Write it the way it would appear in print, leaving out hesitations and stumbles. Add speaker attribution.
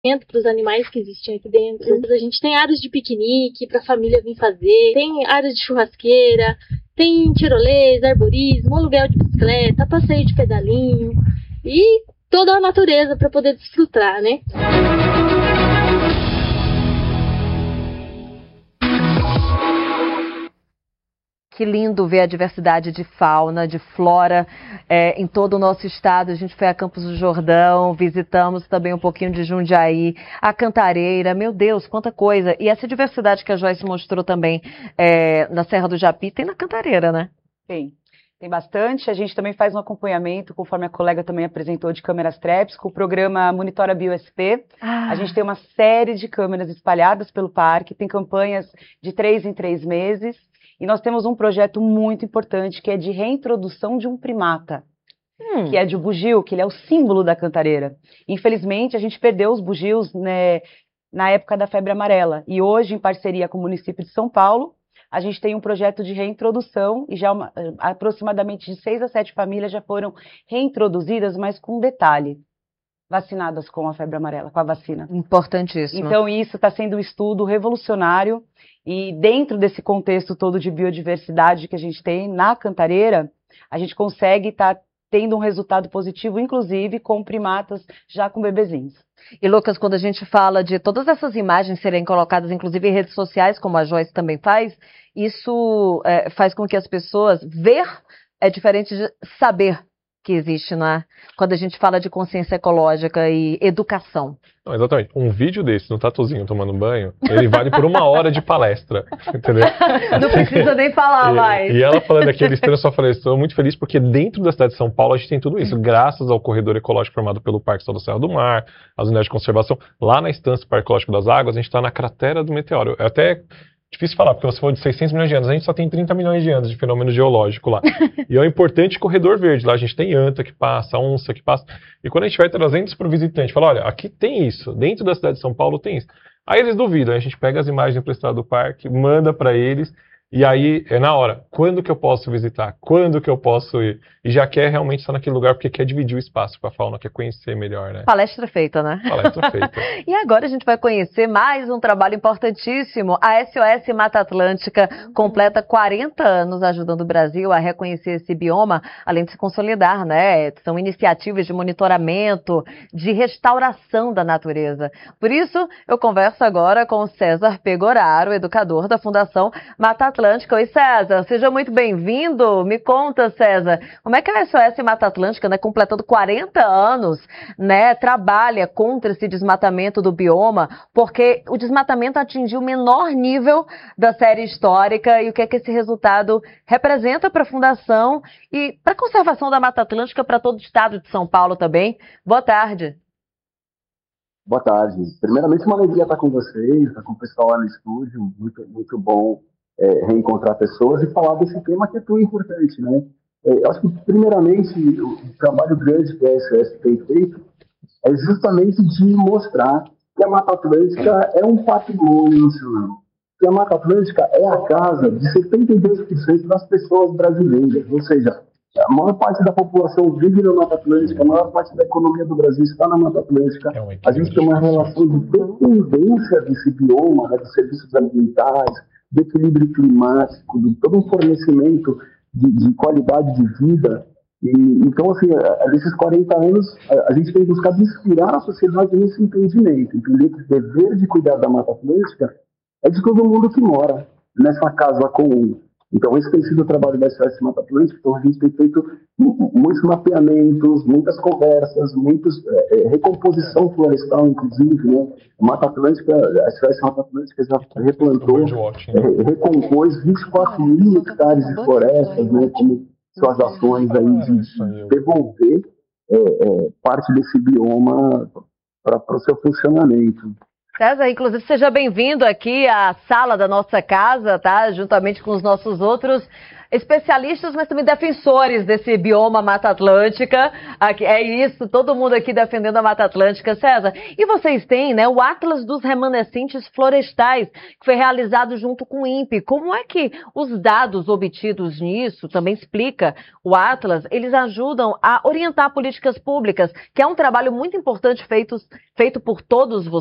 Speaker 1: para os animais que existem aqui dentro. A gente tem áreas de piquenique para a família vir fazer, tem áreas de churrasqueira, tem tirolês, arborismo, aluguel de bicicleta, passeio de pedalinho e toda a natureza para poder desfrutar, né?
Speaker 2: Que lindo ver a diversidade de fauna, de flora em todo o nosso estado. A gente foi a Campos do Jordão, visitamos também um pouquinho de Jundiaí, a Cantareira, meu Deus, quanta coisa. E essa diversidade que a Joyce mostrou também na Serra do Japi, tem na Cantareira, né?
Speaker 3: Tem bastante. A gente também faz um acompanhamento, conforme a colega também apresentou, de câmeras traps, com o programa Monitora BioSP. A gente tem uma série de câmeras espalhadas pelo parque, tem campanhas de 3 em 3 meses. E nós temos um projeto muito importante, que é de reintrodução de um primata, que é de bugio, que ele é o símbolo da Cantareira. Infelizmente, a gente perdeu os bugios, né, na época da febre amarela. E hoje, em parceria com o município de São Paulo, a gente tem um projeto de reintrodução, e já aproximadamente de 6 a 7 famílias já foram reintroduzidas, mas com um detalhe: vacinadas com a febre amarela, com a vacina.
Speaker 2: Importantíssimo.
Speaker 3: Então, isso está sendo um estudo revolucionário. E dentro desse contexto todo de biodiversidade que a gente tem na Cantareira, a gente consegue estar tendo um resultado positivo, inclusive com primatas já com bebezinhos.
Speaker 2: E, Lucas, quando a gente fala de todas essas imagens serem colocadas, inclusive em redes sociais, como a Joyce também faz, isso faz com que as pessoas ver é diferente de saber que existe, né? Quando a gente fala de consciência ecológica e educação.
Speaker 4: Não, exatamente. Um vídeo desse no Tatuzinho tomando banho, ele vale por 1 hora de palestra, entendeu?
Speaker 2: Não precisa nem falar mais.
Speaker 4: E ela falando aqui, eles só falei, estou muito feliz porque dentro da cidade de São Paulo a gente tem tudo isso, graças ao corredor ecológico formado pelo Parque Estadual da Serra do Mar, as unidades de conservação. Lá na Estância do Parque Ecológico das Águas, a gente está na cratera do meteoro. É até difícil falar, porque você falou de 600 milhões de anos, a gente só tem 30 milhões de anos de fenômeno geológico lá. E é um importante corredor verde, lá a gente tem anta que passa, onça que passa. E quando a gente vai trazendo isso para o visitante, fala, olha, aqui tem isso, dentro da cidade de São Paulo tem isso. Aí eles duvidam, a gente pega as imagens emprestadas do parque, manda para eles, e aí é na hora, quando que eu posso visitar, quando que eu posso ir? E já quer realmente estar naquele lugar, porque quer dividir o espaço com a fauna, quer conhecer melhor, né?
Speaker 2: Palestra feita, né?
Speaker 4: Palestra feita.
Speaker 2: E agora a gente vai conhecer mais um trabalho importantíssimo. A SOS Mata Atlântica completa 40 anos ajudando o Brasil a reconhecer esse bioma, além de se consolidar, né? São iniciativas de monitoramento, de restauração da natureza. Por isso, eu converso agora com o César Pegoraro, educador da Fundação Mata Atlântica. Oi, César, seja muito bem-vindo. Me conta, César, como é que a SOS Mata Atlântica, né, completando 40 anos, né, trabalha contra esse desmatamento do bioma, porque o desmatamento atingiu o menor nível da série histórica, e o que é que esse resultado representa para a Fundação e para a conservação da Mata Atlântica para todo o estado de São Paulo também. Boa tarde.
Speaker 5: Boa tarde. Primeiramente, uma alegria estar com vocês, estar com o pessoal lá no estúdio, muito bom reencontrar pessoas e falar desse tema que é tão importante, né? Eu acho que, primeiramente, o trabalho grande que a SOS tem feito é justamente de mostrar que a Mata Atlântica é um patrimônio nacional, que a Mata Atlântica é a casa de 72% das pessoas brasileiras, ou seja, a maior parte da população vive na Mata Atlântica, a maior parte da economia do Brasil está na Mata Atlântica. A gente tem uma relação de dependência desse bioma, né, dos serviços ambientais, do equilíbrio climático, de todo um fornecimento de qualidade de vida. E, então, assim, nesses 40 anos, a gente tem buscado inspirar a sociedade nesse entendimento, entender que o dever de cuidar da Mata Atlântica é de todo mundo que mora nessa casa comum. Então, esse tem sido o trabalho da SOS Mata Atlântica. Então, a gente tem feito muitos mapeamentos, muitas conversas, recomposição florestal, inclusive, né? A Mata Atlântica, a SOS Mata Atlântica já replantou, recompôs 24 mil hectares de florestas, né? Como suas ações aí de devolver parte desse bioma para o seu funcionamento.
Speaker 2: César, inclusive, seja bem-vindo aqui à sala da nossa casa, tá? Juntamente com os nossos outros especialistas, mas também defensores desse bioma Mata Atlântica. Aqui, é isso, todo mundo aqui defendendo a Mata Atlântica. César, e vocês têm, né, o Atlas dos Remanescentes Florestais, que foi realizado junto com o INPE. Como é que os dados obtidos nisso, também explica o Atlas, eles ajudam a orientar políticas públicas, que é um trabalho muito importante feito por todos vocês?